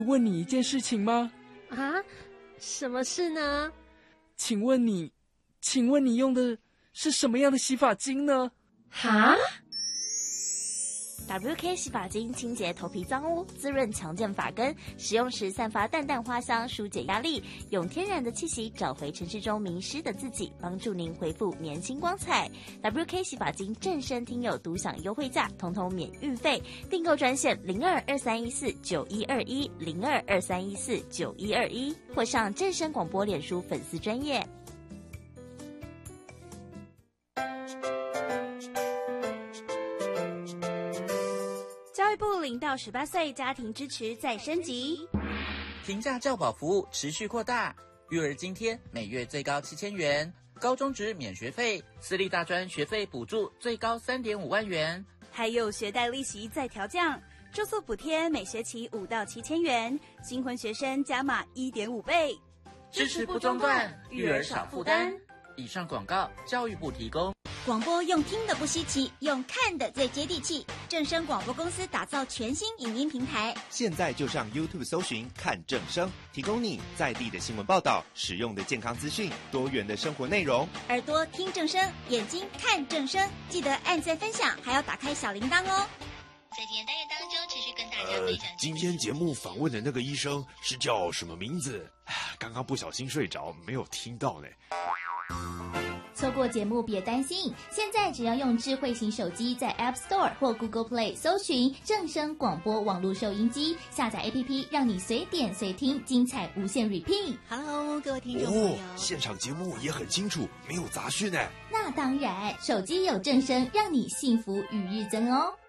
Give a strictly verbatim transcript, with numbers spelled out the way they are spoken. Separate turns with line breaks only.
问你一件事情吗？
啊，什么事呢？
请问你，请问你用的是什么样的洗发精呢？
哈
W K 洗发精清洁头皮脏污，滋润强健发根，使用时散发淡淡花香，疏解压力，用天然的气息找回城市中迷失的自己，帮助您恢复年轻光彩。W K 洗发精正身听友独享优惠价，统统免运费，订购专线零二二三一四九一二一零二二三一四九一二一，或上正声广播脸书粉丝专页。教育部零到十八岁家庭支持再升级，
平价教保服务持续扩大，育儿津贴每月最高七千元，高中职免学费，私立大专学费补助最高三点五万元，
还有学贷利息再调降，住宿补贴每学期五到七千元，新婚学生加码一点五倍，
支持不中断，育儿少负担。以上广告，教育部提供。
广播用听的不稀奇，用看的最接地气。正声广播公司打造全新影音平台，
现在就上 YouTube 搜寻看正声，提供你在地的新闻报道、实用的健康资讯、多元的生活内容。
耳朵听正声，眼睛看正声，记得按赞分享，还要打开小铃铛哦。
在今天单元当中，持续跟大家分享、呃。
今天节目访问的那个医生是叫什么名字？刚刚不小心睡着，没有听到呢。
错过节目别担心，现在只要用智慧型手机在 App Store 或 Google Play 搜寻正声广播网络收音机，下载 A P P 让你随点随听，精彩无限 repeat。
Hello， 各位听众朋友、
哦、现场节目也很清楚，没有杂讯呢。
那当然，手机有正声，让你幸福与日增哦。